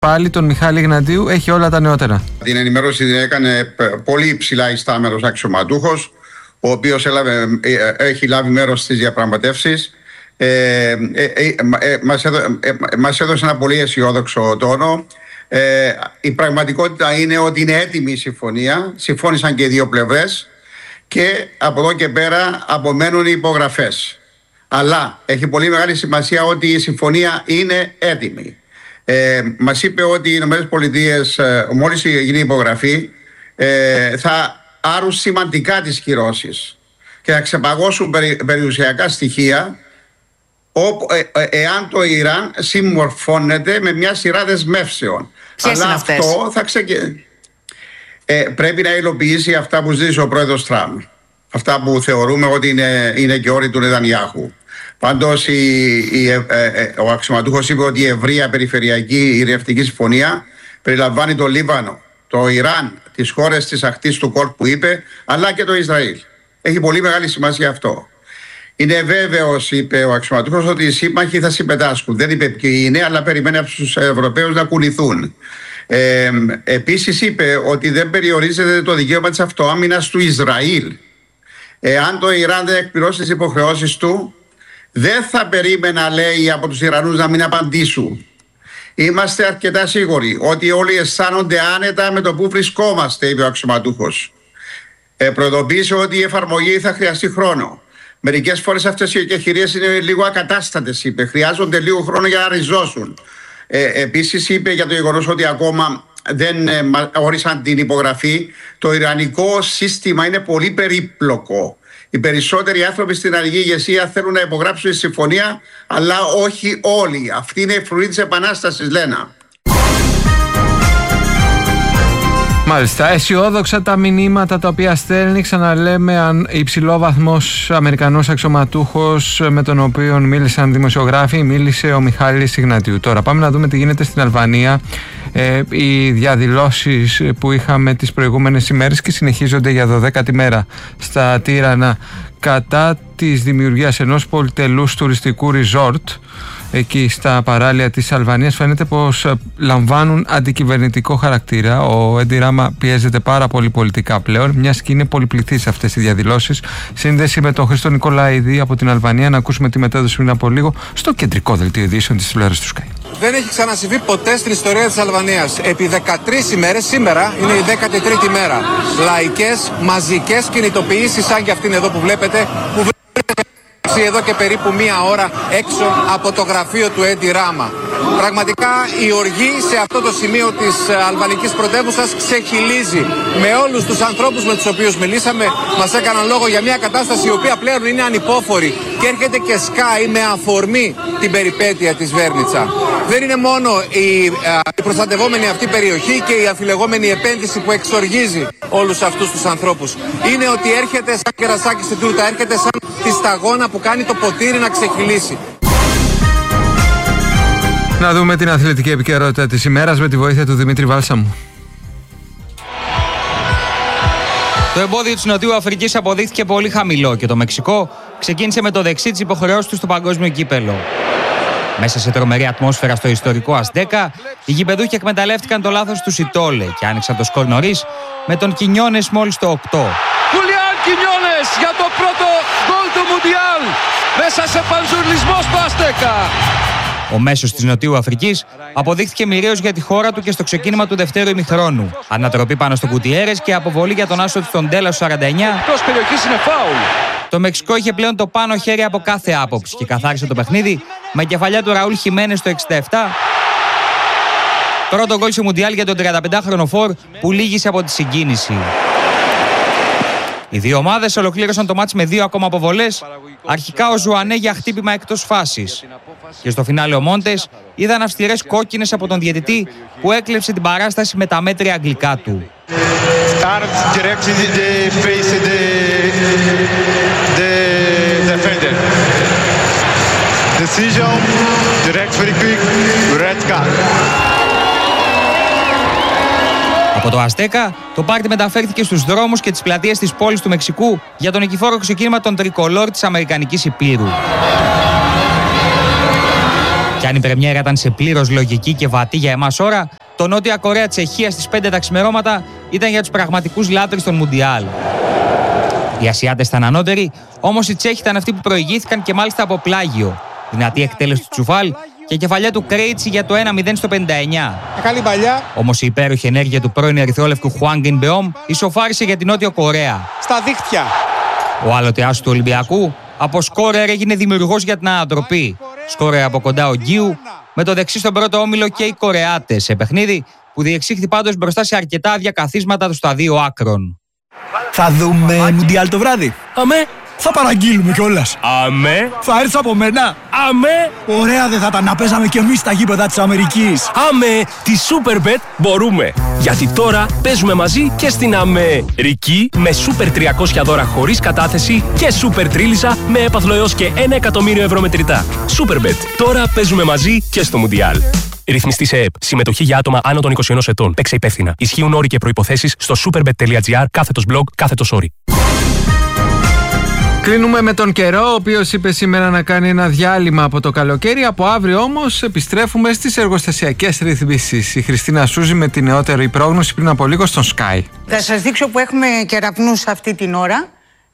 πάλι τον Μιχάλη Ιγνατίου έχει όλα τα νεότερα. Την ενημέρωση την έκανε πολύ υψηλά ιστάμενος αξιωματούχος, ο οποίος έχει λάβει μέρος στις διαπραγματεύσεις. Μας έδωσε ένα πολύ αισιόδοξο τόνο. Η πραγματικότητα είναι ότι είναι έτοιμη η συμφωνία. Συμφώνησαν και οι δύο πλευρές και από εδώ και πέρα απομένουν οι υπογραφές. Αλλά έχει πολύ μεγάλη σημασία ότι η συμφωνία είναι έτοιμη. Μας είπε ότι οι ΗΠΑ μόλις γίνει η υπογραφή θα άρουν σημαντικά τις κυρώσεις και θα ξεπαγώσουν περιουσιακά στοιχεία εάν το Ιράν συμμορφώνεται με μια σειρά δεσμεύσεων. Ποιες είναι αυτές? Αυτό θα πρέπει να υλοποιήσει αυτά που ζήτησε ο πρόεδρος Τραμπ. Αυτά που θεωρούμε ότι είναι και όροι του Νετανιάχου. Πάντως ο αξιωματούχος είπε ότι η ευρεία περιφερειακή ειρηνευτική συμφωνία περιλαμβάνει το Λίβανο, το Ιράν, τις χώρες της ακτής του κόλπου είπε, αλλά και το Ισραήλ. Έχει πολύ μεγάλη σημασία αυτό. Είναι βέβαιος, είπε ο αξιωματούχος, ότι οι σύμμαχοι θα συμμετάσχουν. Δεν είπε ποιοι είναι, αλλά περιμένει από τους Ευρωπαίους να κουνηθούν. Επίσης είπε ότι δεν περιορίζεται το δικαίωμα της αυτοάμυνας του Ισραήλ. Εάν το Ιράν δεν εκπληρώσει τις υποχρεώσεις του, δεν θα περίμενα, λέει, από τους Ιρανούς να μην απαντήσουν. Είμαστε αρκετά σίγουροι ότι όλοι αισθάνονται άνετα με το που βρισκόμαστε, είπε ο αξιωματούχος. Προειδοποίησε ότι η εφαρμογή θα χρειαστεί χρόνο. Μερικές φορές αυτές οι εκεχηρίες είναι λίγο ακατάστατες, είπε. Χρειάζονται λίγο χρόνο για να ριζώσουν. Επίσης είπε για το γεγονός ότι ακόμα δεν όρισαν την υπογραφή. Το ιρανικό σύστημα είναι πολύ περίπλοκο. Οι περισσότεροι άνθρωποι στην ιρανική ηγεσία θέλουν να υπογράψουν τη συμφωνία, αλλά όχι όλοι. Αυτή είναι η φρουρή της επανάστασης, λένε. Μάλιστα, αισιόδοξα τα μηνύματα τα οποία στέλνει, ξαναλέμε, υψηλόβαθμος Αμερικανός αξιωματούχος με τον οποίο μίλησαν δημοσιογράφοι, μίλησε ο Μιχάλης Ιγνατίου. Τώρα πάμε να δούμε τι γίνεται στην Αλβανία. Οι διαδηλώσεις που είχαμε τις προηγούμενες ημέρες και συνεχίζονται για 12η μέρα στα Τύρανα κατά της δημιουργίας ενός πολυτελούς τουριστικού resort εκεί στα παράλια της Αλβανίας, φαίνεται πως λαμβάνουν αντικυβερνητικό χαρακτήρα. Ο Έντι Ράμα πιέζεται πάρα πολύ πολιτικά πλέον, μιας και είναι πολυπληθείς αυτές οι διαδηλώσεις. Σύνδεση με τον Χρήστο Νικολαίδη από την Αλβανία, να ακούσουμε τη μετάδοση πριν από λίγο στο κεντρικό δελτίο ειδήσεων της τηλεόρασης του Sky. Δεν έχει ξανασυμβεί ποτέ στην ιστορία της Αλβανίας. Επί 13 ημέρες, σήμερα είναι η 13η μέρα. Λαϊκές, μαζικές κινητοποιήσεις, σαν και αυτήν εδώ που βλέπετε, που εδώ και περίπου μία ώρα έξω από το γραφείο του Έντι Ράμα. Πραγματικά η οργή σε αυτό το σημείο της αλβανικής πρωτεύουσας ξεχυλίζει. Με όλους τους ανθρώπους με τους οποίους μιλήσαμε μας έκαναν λόγο για μια κατάσταση η οποία πλέον είναι ανυπόφορη και έρχεται και σκάει με αφορμή την περιπέτεια της Βέρνιτσα. Δεν είναι μόνο η προστατευόμενη αυτή περιοχή και η αφιλεγόμενη επένδυση που εξοργίζει όλους αυτούς τους ανθρώπους. Είναι ότι έρχεται σαν κερασάκι στην τούρτα, έρχεται σαν τη σταγόνα που κάνει το ποτήρι να ξεχυλήσει. Να δούμε την αθλητική επικαιρότητα της ημέρας με τη βοήθεια του Δημήτρη Βάλσαμου. Το εμπόδιο της Νοτιού Αφρικής αποδείχθηκε πολύ χαμηλό και το Μεξικό ξεκίνησε με το δεξί της υποχρεώσεις του στο παγκόσμιο κύπελο. Μέσα σε τρομερή ατμόσφαιρα στο ιστορικό Αστέκα, οι γηπεδούχοι εκμεταλλεύτηκαν το λάθος του Σιτόλε και άνοιξαν το σκορ νωρίς με τον Κινιόνες μόλις το 8. Χουλιάν Κινιόνες για το πρώτο γκολ του Μουντιάλ μέσα σε πανζουρλισμό στο Αστέκα. Ο μέσος της Νοτιού Αφρικής αποδείχθηκε μοιραίος για τη χώρα του και στο ξεκίνημα του δευτέρου ημιχρόνου. Ανατροπή πάνω στον Κουτιέρες και αποβολή για τον άσο του στον Ντέλα στους 49. Το Μεξικό είχε πλέον το πάνω χέρι από κάθε άποψη και καθάρισε το παιχνίδι με κεφαλιά του Ραούλ Χιμένες στο 67. Πρώτο γκολ σε Μουντιάλ για τον 35χρονο φορ που λύγησε από τη συγκίνηση. Οι δύο ομάδες ολοκλήρωσαν το μάτς με 2 ακόμα αποβολές. Αρχικά ο Ζουανέ για χτύπημα εκτός φάσης. Και στο φινάλε ο Μόντες είδαν αυστηρές κόκκινες από τον διαιτητή που έκλεψε την παράσταση με τα μέτρια αγγλικά του. Από το Αστέκα, το πάρτι μεταφέρθηκε στους δρόμους και τις πλατείες της πόλης του Μεξικού για τον νικηφόρο ξεκίνημα των τρικολόρ της Αμερικανικής Υπήρου. Και αν η πρεμιέρα ήταν σε πλήρως λογική και βατή για εμάς ώρα, το Νότια Κορέα-Τσεχία στις 5 τα ξημερώματα ήταν για τους πραγματικούς λάτρεις των Μουντιάλ. Οι Ασιάτες ήταν ανώτεροι, όμως οι Τσέχοι ήταν αυτοί που προηγήθηκαν και μάλιστα από πλάγιο. Δυνατή εκτέλεση του Τσουφάλ και κεφαλιά του Κρέιτσι για το 1-0 στο 59. Καλή παλιά. Όμως η υπέροχη ενέργεια του πρώην ερυθρόλευκου Χουάνγκ Ινμπεόμ ισοφάρισε για την Νότια Κορέα. Στα δίχτυα. Ο άλλοτε άσου του Ολυμπιακού από σκόρερ έγινε δημιουργός για την ανατροπή. Σκόρερ από κοντά ο Γκίου, με το δεξί στον πρώτο όμιλο και οι Κορεάτες, σε παιχνίδι που διεξήχθη πάντως μπροστά σε αρκετά διακαθίσματα στα δύο άκρων. Θα δούμε Μουντιάλ το βράδυ. Αμέ. Θα παραγγείλουμε κιόλας. Αμέ. Θα έρθεις από μένα. Αμέ. Ωραία δεν θα τα να παίζαμε κι εμείς στα γήπεδα της Αμερικής. Αμέ. Τη Superbet μπορούμε. Γιατί τώρα παίζουμε μαζί και στην Αμερική με Super 300 δώρα χωρίς κατάθεση και Super Τρίλισσα με έπαθλο έως και 1 εκατομμύριο ευρώ μετρητά. Superbet. Τώρα παίζουμε μαζί και στο Μουντιάλ. Ρυθμιστή σε ΕΕΠ. Συμμετοχή για άτομα άνω των 21 ετών. Παίξε υπεύθυνα. Ισχύουν όροι και προϋποθέσεις στο superbet.gr/blog/όροι. Κλείνουμε με τον καιρό, ο οποίος είπε σήμερα να κάνει ένα διάλειμμα από το καλοκαίρι. Από αύριο όμως επιστρέφουμε στις εργοστασιακές ρυθμίσεις. Η Χριστίνα Σούζη με την νεότερη πρόγνωση πριν από λίγο στον Sky. Θα σας δείξω που έχουμε κεραυνούς αυτή την ώρα.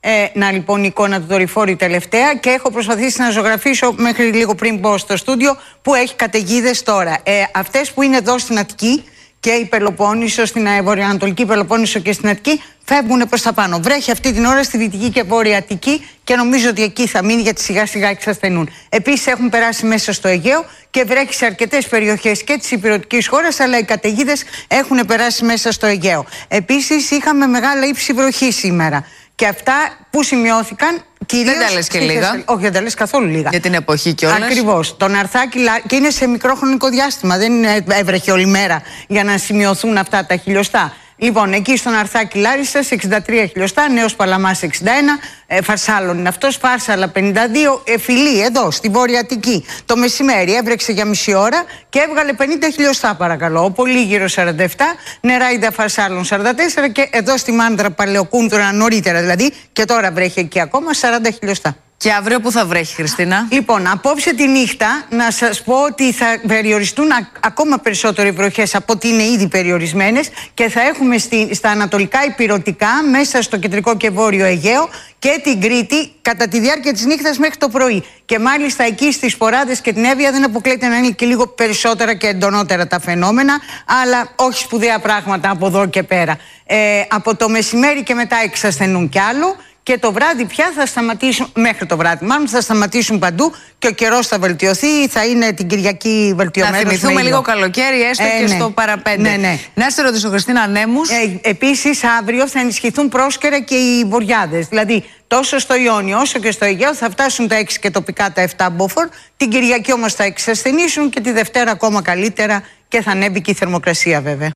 Να λοιπόν η εικόνα του δορυφόρου τελευταία, και έχω προσπαθήσει να ζωγραφίσω μέχρι λίγο πριν μπω στο στούντιο που έχει καταιγίδες τώρα. Αυτές που είναι εδώ στην Αττική και η Πελοπόννησο, στην βορειοανατολική Πελοπόννησο και στην Αττική, φεύγουν προς τα πάνω. Βρέχει αυτή την ώρα στη Δυτική και Βόρεια Αττική και νομίζω ότι εκεί θα μείνει, γιατί σιγά σιγά εξασθενούν. Επίσης έχουν περάσει μέσα στο Αιγαίο και βρέχει σε αρκετές περιοχές και της ηπειρωτικής χώρας, αλλά οι καταιγίδες έχουν περάσει μέσα στο Αιγαίο. Επίσης είχαμε μεγάλα ύψη βροχή σήμερα. Και αυτά που σημειώθηκαν κυρίως. Δεν τα λες και λίγα. Όχι, δεν τα λες καθόλου λίγα. Για την εποχή κιόλας. Ακριβώς. Τον Αρθάκη, και είναι σε μικρό χρονικό διάστημα. Δεν έβρεχε όλη μέρα για να σημειωθούν αυτά τα χιλιοστά. Λοιπόν, εκεί στον Αρθάκη Λάρισσας 63 χιλιοστά, Νέος Παλαμάς 61, Φαρσάλων είναι αυτός, Φάρσαλα 52, Φιλή εδώ στη Βόρεια Αττική. Το μεσημέρι έβρεξε για μισή ώρα και έβγαλε 50 χιλιοστά παρακαλώ. Ο Πολύγυρος 47, Νεράιδα Φαρσάλων 44 και εδώ στη Μάνδρα Παλαιοκούνδρωνα νωρίτερα δηλαδή, και τώρα βρέχει εκεί ακόμα 40 χιλιοστά. Και αύριο που θα βρέχει, Χριστίνα? Λοιπόν, απόψε τη νύχτα να σας πω ότι θα περιοριστούν ακόμα περισσότερο οι βροχές από ότι είναι ήδη περιορισμένες και θα έχουμε στα ανατολικά ηπειρωτικά, μέσα στο κεντρικό και βόρειο Αιγαίο και την Κρήτη κατά τη διάρκεια της νύχτας μέχρι το πρωί. Και μάλιστα εκεί στις Ποράδες και την Εύβοια δεν αποκλείεται να είναι και λίγο περισσότερα και εντονότερα τα φαινόμενα, αλλά όχι σπουδαία πράγματα από εδώ και πέρα. Από το μεσημέρι και μετά εξασθενούν κι άλλο. Και το βράδυ πια θα σταματήσουν, μέχρι το βράδυ μάλλον θα σταματήσουν παντού και ο καιρός θα βελτιωθεί, θα είναι την Κυριακή βελτιωμένος. Να θυμηθούμε λίγο καλοκαίρι, έστω και στο παραπέντε. Ναι. Να σε ρωτήσω, Χριστίνα, ανέμους. Επίσης αύριο θα ενισχυθούν πρόσκαιρα και οι βοριάδες. Δηλαδή τόσο στο Ιόνιο όσο και στο Αιγαίο θα φτάσουν τα 6 και τοπικά τα 7 μποφόρ. Την Κυριακή όμως θα εξασθενήσουν και τη Δευτέρα ακόμα καλύτερα και θα ανέβει και η θερμοκρασία βέβαια.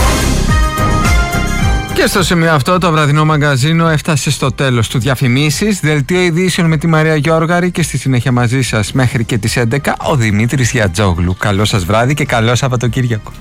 Και στο σημείο αυτό το βραδινό μαγκαζίνο έφτασε στο τέλος του. Διαφημίσεις, δελτίο ειδήσεων με τη Μαρία Γιώργαρη και στη συνέχεια μαζί σας μέχρι και τις 11 ο Δημήτρης Γιατζόγλου. Καλό σας βράδυ και καλό Σαββατοκύριακο.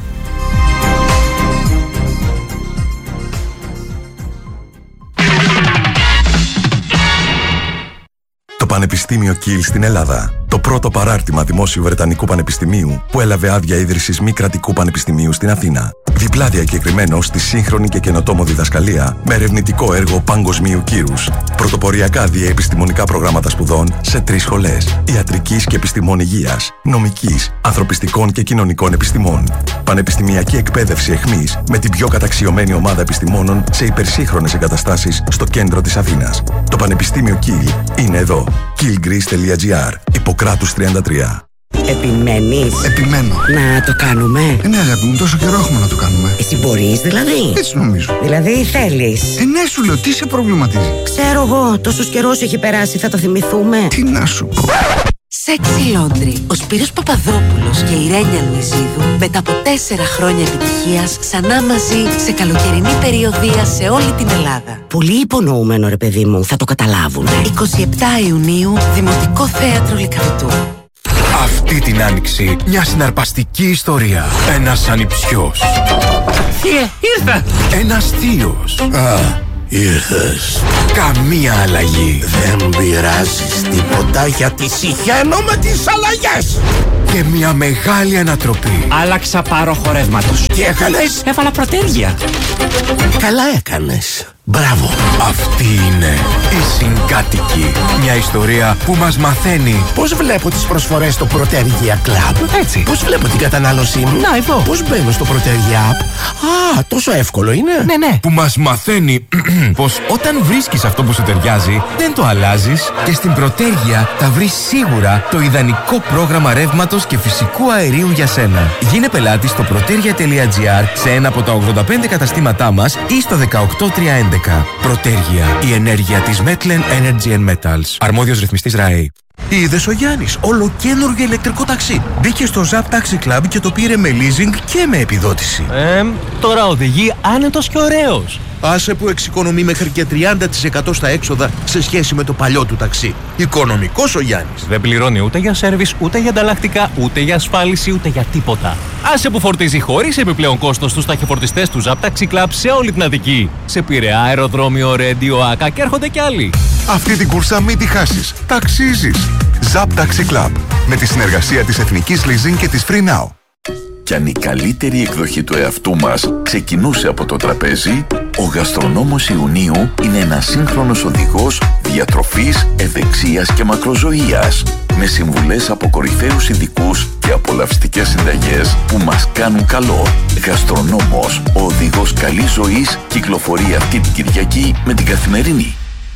Το Πανεπιστήμιο Κιλ στην Ελλάδα. Το πρώτο παράρτημα δημόσιου Βρετανικού Πανεπιστημίου που έλαβε άδεια ίδρυσης μη κρατικού πανεπιστημίου στην Αθήνα. Διπλά διακεκριμένο στη σύγχρονη και καινοτόμο διδασκαλία με ερευνητικό έργο παγκοσμίου κύρους. Πρωτοποριακά διαεπιστημονικά προγράμματα σπουδών σε 3 σχολές. Ιατρικής και επιστημών υγείας, νομικής, ανθρωπιστικών και κοινωνικών επιστημών. Πανεπιστημιακή εκπαίδευση εχμής με την πιο καταξιωμένη ομάδα επιστημόνων σε υπερσύγχρονες εγκαταστάσεις στο κέντρο της Αθήνας. Το Πανεπιστήμιο Κιλ είναι εδώ. killgreece.gr. Ιπποκράτους 33. Επιμένεις? Επιμένω. Να το κάνουμε? Ναι, αγάπη μου, τόσο καιρό έχουμε να το κάνουμε. Εσύ μπορείς δηλαδή? Έτσι νομίζω. Δηλαδή θέλεις? Ναι, σου λέω, τι σε προβληματίζει? Ξέρω εγώ, τόσος καιρός έχει περάσει, θα το θυμηθούμε. Τι να σου πω. Sexy Laundry. Ο Σπύρος Παπαδόπουλος και η Ρένια Λουιζίδου μετά από 4 χρόνια επιτυχίας ξανά μαζί σε καλοκαιρινή περιοδεία σε όλη την Ελλάδα. Πολύ υπονοούμενο ρε παιδί μου, θα το καταλάβουνε. 27 Ιουνίου, Δημοτικό Θέατρο Λυκαβητού. Αυτή την άνοιξη μια συναρπαστική ιστορία. Ένας ανιψιός. Θεία, ήρθα! Ένας θείος. Ήρθες. Καμία αλλαγή. Δεν πειράζεις τίποτα γιατί συχαίνω με τις αλλαγές. Και μια μεγάλη ανατροπή. Άλλαξα πάροχο ρεύματος. Τι έκανες? Έβαλα προτέργεια. Καλά έκανες. Μπράβο. Αυτή είναι η Συγκάτοικοι. Μια ιστορία που μας μαθαίνει πώς βλέπω τις προσφορές στο Protergia Club. Έτσι. Πώς βλέπω την κατανάλωσή μου. Να, εδώ. Πώς μπαίνω στο Protergia App. Α, τόσο εύκολο είναι. Ναι. Που μας μαθαίνει πως όταν βρίσκεις αυτό που σου ταιριάζει, δεν το αλλάζεις και στην Protergia θα βρεις σίγουρα το ιδανικό πρόγραμμα ρεύματος και φυσικού αερίου για σένα. Γίνε πελάτης στο protergia.gr σε ένα από τα 85 καταστήματά μας ή στο 18311. Protergia, η ενέργεια της Metlen Energy and Metals. Αρμόδιος ρυθμιστής ΡΑΕ. Είδες ο Γιάννης, ολοκαίνουργιο ηλεκτρικό ταξί. Μπήκε στο Zap Taxi Club και το πήρε με leasing και με επιδότηση. Τώρα οδηγεί άνετος και ωραίος. Άσε που εξοικονομεί μέχρι και 30% στα έξοδα σε σχέση με το παλιό του ταξί. Οικονομικός ο Γιάννης. Δεν πληρώνει ούτε για σέρβις, ούτε για ανταλλακτικά, ούτε για ασφάλιση, ούτε για τίποτα. Άσε που φορτίζει χωρίς επιπλέον κόστος στους ταχυφορτιστές του Zap Taxi Club σε όλη την Αττική. Σε Πειραιά, αεροδρόμιο, Ρέντιο, Άκα και έρχονται κι άλλοι. Αυτή την κούρσα μην τη χάσεις. Ταξίζεις. Zap Taxi Club. Με τη συνεργασία της Εθνικής Leasing και της Free Now. Κι αν η καλύτερη εκδοχή του εαυτού μας ξεκινούσε από το τραπέζι, ο Γαστρονόμος Ιουνίου είναι ένας σύγχρονος οδηγός διατροφής, ευεξίας και μακροζωίας, με συμβουλές από κορυφαίους ειδικούς και απολαυστικές συνταγές που μας κάνουν καλό. Γαστρονόμος, ο οδηγός καλής ζωής, κυκλοφορεί αυτή την Κυριακή με την Καθημερινή.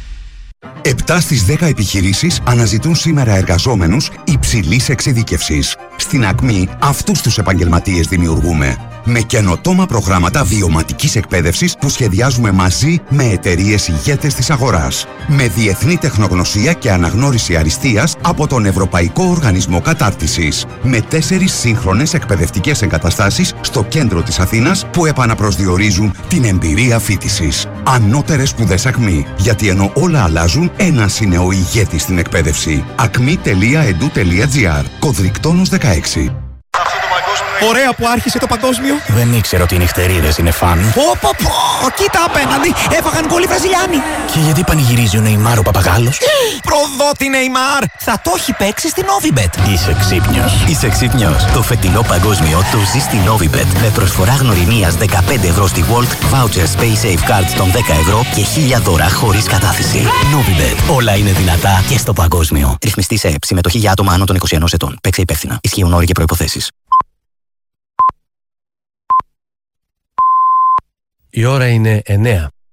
7 στις 10 επιχειρήσεις αναζητούν σήμερα εργαζόμενους υψηλής εξειδίκευσης. Στην Ακμή αυτούς τους επαγγελματίες δημιουργούμε. Με καινοτόμα προγράμματα βιωματικής εκπαίδευσης που σχεδιάζουμε μαζί με εταιρείες ηγέτες της αγοράς. Με διεθνή τεχνογνωσία και αναγνώριση αριστείας από τον Ευρωπαϊκό Οργανισμό Κατάρτισης. Με 4 σύγχρονες εκπαιδευτικές εγκαταστάσεις στο κέντρο της Αθήνας που επαναπροσδιορίζουν την εμπειρία φοιτησης. Ανώτερες σπουδές Ακμή. Γιατί ενώ όλα αλλάζουν, ένας είναι ο ηγέτης στην εκπαίδευση. acmi.edu.gr. Κωδρικτόνος 16. Ωραία που άρχισε το παγκόσμιο. Δεν ήξερα ότι οι νυχτερίδες είναι φαν. Πω, κοίτα απέναντι, έφαγαν γκολ οι Βραζιλιάνοι. Και γιατί πανηγυρίζει ο Νεϊμάρ ο παπαγάλος? Προδότη Νεϊμάρ, θα το έχει παίξει στην Novibet. Είσαι ξύπνιος. Το φετινό παγκόσμιο το ζει στην Novibet. Με προσφορά γνωριμίας 15 ευρώ στη Volt, voucher Space Safe Cards των 10 ευρώ και 1000 δώρα χωρίς κατάθεση. Novibet. Όλα είναι δυνατά και στο παγκόσμιο. Ρυθμιστή σε ΕΠ. Συμμετοχή για άτομα άνω των 21 ετών. Παίξε υπεύθυνα. Ισχύουν όροι και προϋποθέσεις. Η ώρα είναι 9.